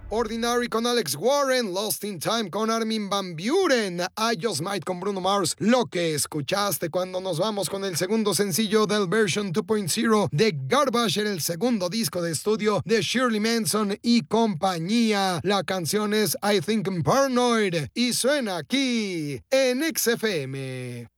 Ordinary con Alex Warren, Lost in Time con Armin van Buuren, I Just Might con Bruno Mars, lo que escuchaste cuando nos vamos con el segundo sencillo del Version 2.0 de Garbage, en el segundo disco de estudio de Shirley Manson y compañía. La canción es I Think I'm Paranoid y suena aquí en XFM.